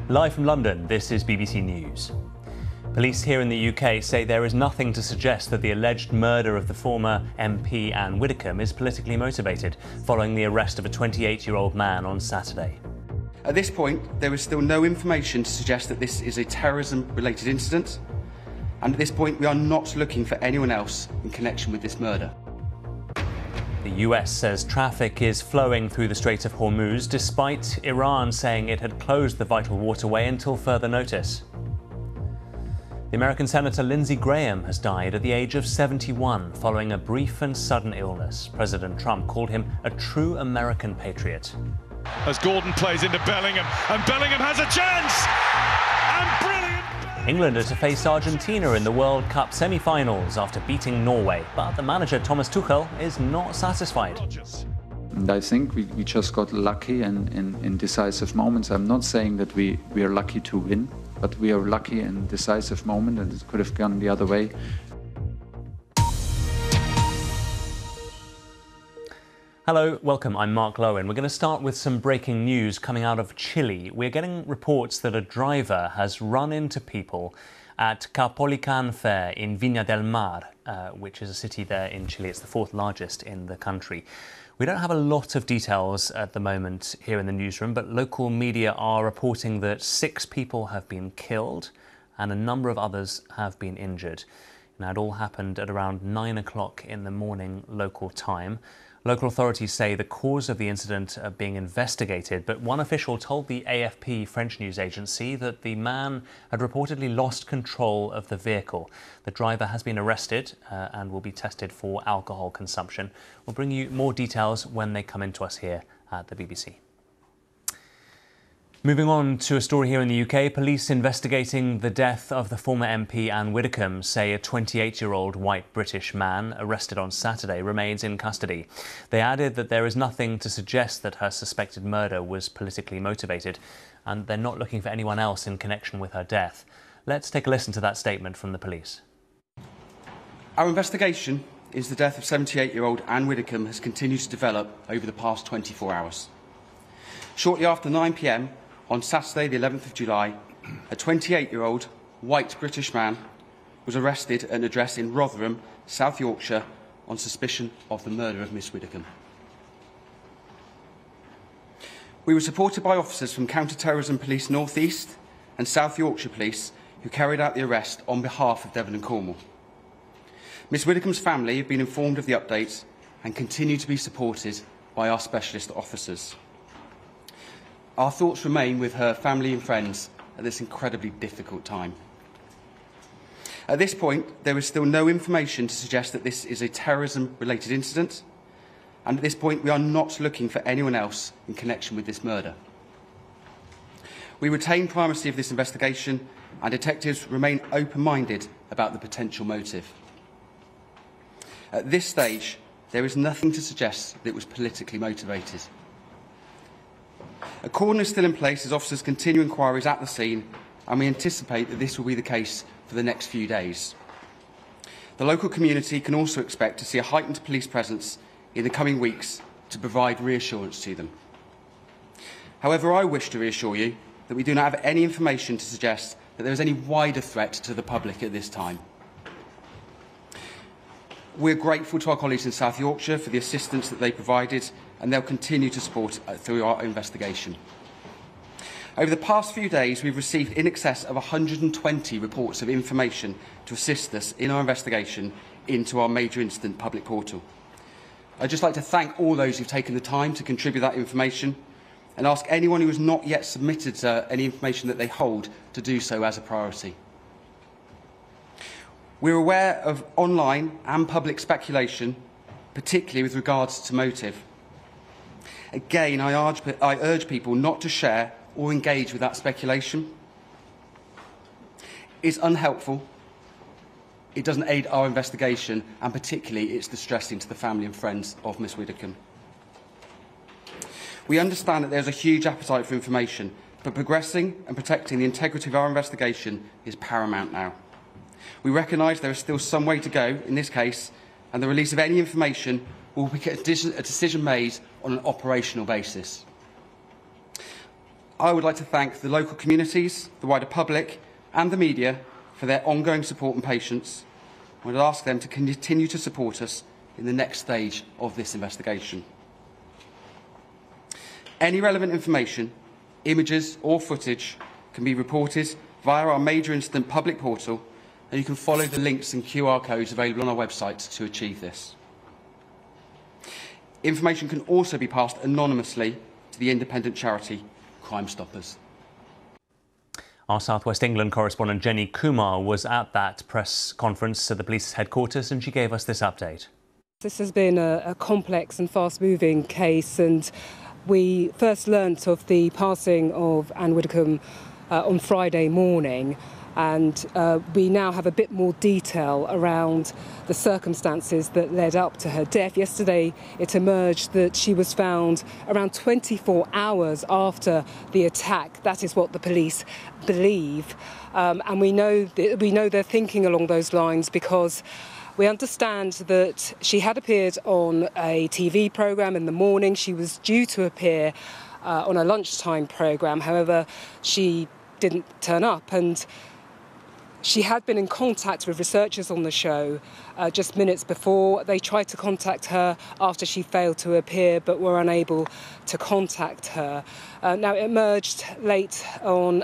Live from London, this is BBC News. Police here in the UK say there is nothing to suggest that the alleged murder of the former MP Anne Widdecombe is politically motivated, following the arrest of a 28-year-old man on Saturday. At this point, there is still no information to suggest that this is a terrorism-related incident, and at this point we are not looking for anyone else in connection with this murder. The US says traffic is flowing through the Strait of Hormuz, despite Iran saying it had closed the vital waterway until further notice. The American Senator Lindsey Graham has died at the age of 71 following a brief and sudden illness. President Trump called him a true American patriot. As Gordon plays into Bellingham, and Bellingham has a chance! And brilliant! England are to face Argentina in the World Cup semi-finals after beating Norway, but the manager Thomas Tuchel is not satisfied. And I think we just got lucky in decisive moments. I'm not saying that we are lucky to win, but we are lucky in decisive moment, and it could have gone the other way. Hello, welcome. I'm Mark Lowen. We're going to start with some breaking news coming out of Chile. We're getting reports that a driver has run into people at Caupolicán Fair in Viña del Mar, which is a city there in Chile. It's the fourth largest in the country. We don't have a lot of details at the moment here in the newsroom, but local media are reporting that 6 people have been killed and a number of others have been injured. Now, it all happened at around 9 o'clock in the morning local time. Local authorities say the cause of the incident are being investigated, but one official told the AFP French news agency that the man had reportedly lost control of the vehicle. The driver has been arrested and will be tested for alcohol consumption. We'll bring you more details when they come into us here at the BBC. Moving on to a story here in the UK, police investigating the death of the former MP Anne Widdecombe say a 28-year-old white British man arrested on Saturday remains in custody. They added that there is nothing to suggest that her suspected murder was politically motivated, and they're not looking for anyone else in connection with her death. Let's take a listen to that statement from the police. Our investigation into the death of 78-year-old Anne Widdecombe has continued to develop over the past 24 hours. Shortly after 9 p.m, on Saturday, the 11th of July, a 28-year-old white British man was arrested at an address in Rotherham, South Yorkshire, on suspicion of the murder of Miss Widdecombe. We were supported by officers from Counter-Terrorism Police North East and South Yorkshire Police, who carried out the arrest on behalf of Devon and Cornwall. Miss Widdecombe's family have been informed of the updates and continue to be supported by our specialist officers. Our thoughts remain with her family and friends at this incredibly difficult time. At this point, there is still no information to suggest that this is a terrorism-related incident, and at this point we are not looking for anyone else in connection with this murder. We retain primacy of this investigation, and detectives remain open-minded about the potential motive. At this stage, there is nothing to suggest that it was politically motivated. A cordon is still in place as officers continue inquiries at the scene, and we anticipate that this will be the case for the next few days. The local community can also expect to see a heightened police presence in the coming weeks to provide reassurance to them. However, I wish to reassure you that we do not have any information to suggest that there is any wider threat to the public at this time. We're grateful to our colleagues in South Yorkshire for the assistance that they provided, and they'll continue to support through our investigation. Over the past few days, we've received in excess of 120 reports of information to assist us in our investigation into our major incident public portal. I'd just like to thank all those who've taken the time to contribute that information, and ask anyone who has not yet submitted any information that they hold to do so as a priority. We're aware of online and public speculation, particularly with regards to motive. Again, I urge people not to share or engage with that speculation. It's unhelpful, it doesn't aid our investigation, and particularly it's distressing to the family and friends of Miss Widdecombe. We understand that there's a huge appetite for information, but progressing and protecting the integrity of our investigation is paramount now. We recognise there is still some way to go in this case, and the release of any information will be a decision made on an operational basis. I would like to thank the local communities, the wider public and the media for their ongoing support and patience. I would ask them to continue to support us in the next stage of this investigation. Any relevant information, images or footage can be reported via our Major Incident public portal, and you can follow the links and QR codes available on our website to achieve this. Information can also be passed anonymously to the independent charity Crime Stoppers. Our South West England correspondent Jenny Kumar was at that press conference at the police headquarters, and she gave us this update. This has been a complex and fast-moving case, and we first learnt of the passing of Anne Widdecombe on Friday morning, and we now have a bit more detail around the circumstances that led up to her death. Yesterday it emerged that she was found around 24 hours after the attack. That is what the police believe, and we know they're thinking along those lines because we understand that she had appeared on a TV programme in the morning. She was due to appear on a lunchtime programme. However, she didn't turn up, and she had been in contact with researchers on the show just minutes before. They tried to contact her after she failed to appear, but were unable to contact her. Now, it emerged late on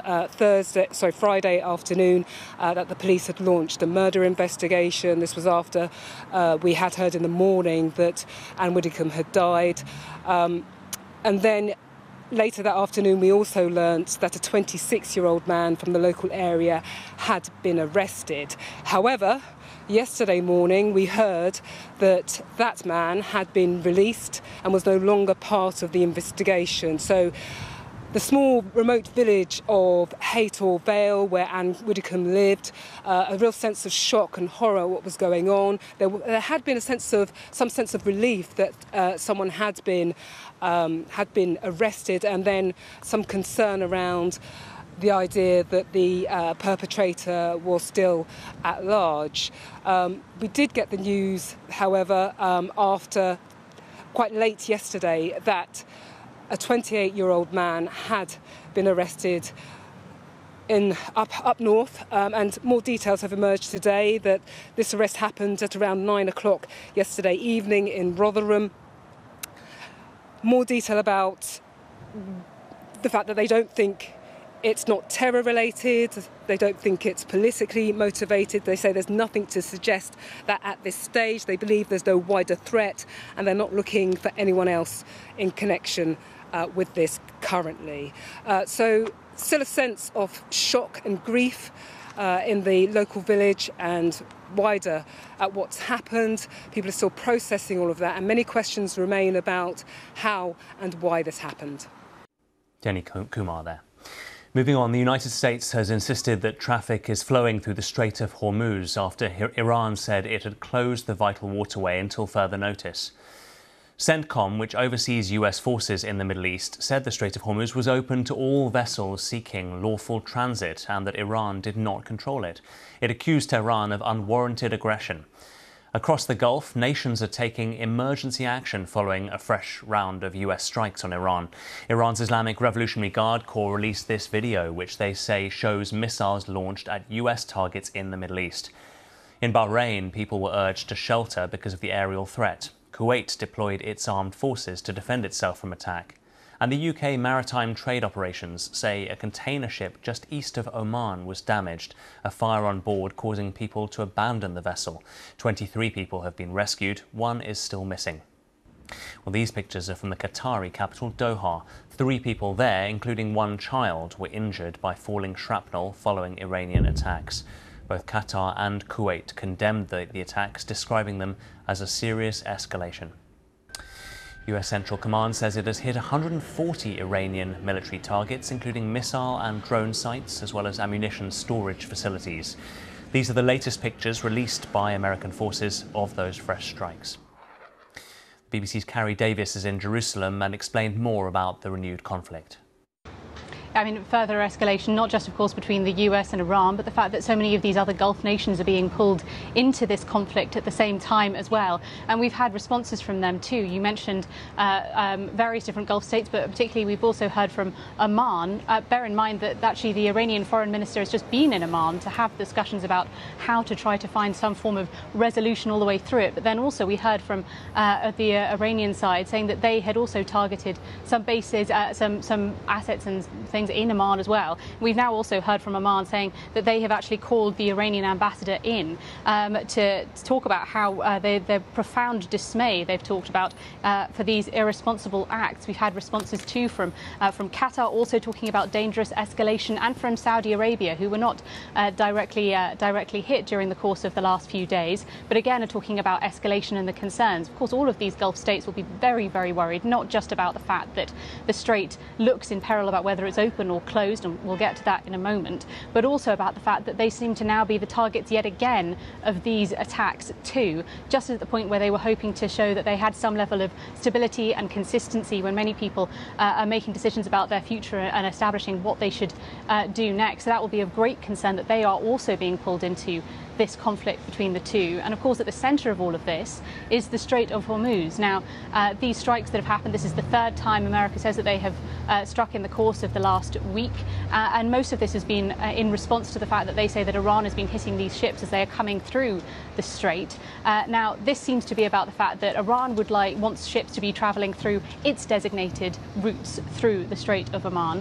Friday afternoon that the police had launched a murder investigation. This was after we had heard in the morning that Anne Widdecombe had died. And then later that afternoon, we also learnt that a 26-year-old man from the local area had been arrested. However, yesterday morning, we heard that that man had been released and was no longer part of the investigation. So the small remote village of Haytor Vale, where Anne Widdecombe lived, a real sense of shock and horror at what was going on. There had been some sense of relief that someone had been arrested, and then some concern around the idea that the perpetrator was still at large. We did get the news, however, after quite late yesterday that a 28-year-old man had been arrested up north, and more details have emerged today that this arrest happened at around 9 o'clock yesterday evening in Rotherham. More detail about the fact that they don't think it's not terror-related, they don't think it's politically motivated. They say there's nothing to suggest that at this stage. They believe there's no wider threat, and they're not looking for anyone else in connection with this currently. So still a sense of shock and grief in the local village and wider at what's happened. People are still processing all of that, and many questions remain about how and why this happened. Jenny Kumar there. Moving on, the United States has insisted that traffic is flowing through the Strait of Hormuz after Iran said it had closed the vital waterway until further notice. CENTCOM, which oversees US forces in the Middle East, said the Strait of Hormuz was open to all vessels seeking lawful transit and that Iran did not control it. It accused Tehran of unwarranted aggression. Across the Gulf, nations are taking emergency action following a fresh round of US strikes on Iran. Iran's Islamic Revolutionary Guard Corps released this video, which they say shows missiles launched at US targets in the Middle East. In Bahrain, people were urged to shelter because of the aerial threat. Kuwait deployed its armed forces to defend itself from attack. And the UK maritime trade operations say a container ship just east of Oman was damaged, a fire on board causing people to abandon the vessel. 23 people have been rescued, one is still missing. Well, these pictures are from the Qatari capital, Doha. 3 people there, including 1 child, were injured by falling shrapnel following Iranian attacks. Both Qatar and Kuwait condemned the attacks, describing them as a serious escalation. US Central Command says it has hit 140 Iranian military targets, including missile and drone sites, as well as ammunition storage facilities. These are the latest pictures released by American forces of those fresh strikes. BBC's Carrie Davis is in Jerusalem and explained more about the renewed conflict. I mean, further escalation, not just, of course, between the US and Iran, but the fact that so many of these other Gulf nations are being pulled into this conflict at the same time as well. And we've had responses from them too. You mentioned various different Gulf states, but particularly we've also heard from Oman. Bear in mind that actually the Iranian foreign minister has just been in Oman to have discussions about how to try to find some form of resolution all the way through it. But then also we heard from the Iranian side saying that they had also targeted some bases, some assets and things in Oman as well. We've now also heard from Oman saying that they have actually called the Iranian ambassador in to talk about how their profound dismay they've talked about for these irresponsible acts. We've had responses too from Qatar, also talking about dangerous escalation, and from Saudi Arabia, who were not directly hit during the course of the last few days, but again are talking about escalation and the concerns. Of course, all of these Gulf states will be very, very worried, not just about the fact that the strait looks in peril about whether it's open or closed, and we'll get to that in a moment, but also about the fact that they seem to now be the targets yet again of these attacks too, just at the point where they were hoping to show that they had some level of stability and consistency when many people are making decisions about their future and establishing what they should do next. So that will be of great concern that they are also being pulled into this conflict between the two. And of course, at the centre of all of this is the Strait of Hormuz. Now, these strikes that have happened, this is the third time America says that they have struck in the course of the last week, and most of this has been in response to the fact that they say that Iran has been hitting these ships as they are coming through the strait. Now, this seems to be about the fact that Iran wants ships to be travelling through its designated routes through the Strait of Oman,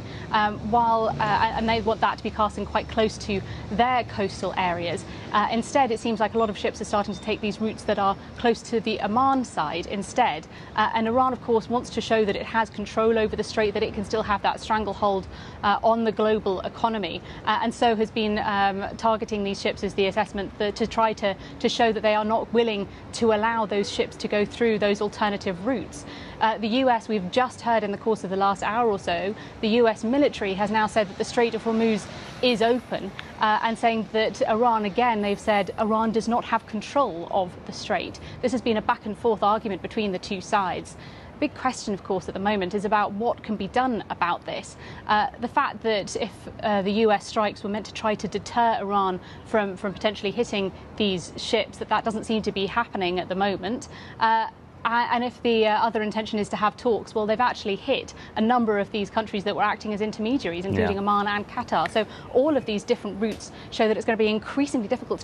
and they want that to be casting quite close to their coastal areas. Instead, it seems like a lot of ships are starting to take these routes that are close to the Oman side instead. And Iran, of course, wants to show that it has control over the strait, that it can still have that stranglehold on the global economy, and so has been targeting these ships, as the assessment, to try to show that they are not willing to allow those ships to go through those alternative routes. The US, we've just heard in the course of the last hour or so, the US military has now said that the Strait of Hormuz is open, and saying that Iran, again, they've said Iran does not have control of the strait. This has been a back and forth argument between the two sides. Big question, of course, at the moment is about what can be done about this. The fact that if the US strikes were meant to try to deter Iran from potentially hitting these ships, that doesn't seem to be happening at the moment. And if the other intention is to have talks, well, they've actually hit a number of these countries that were acting as intermediaries, including Oman and Qatar. So all of these different routes show that it's going to be increasingly difficult to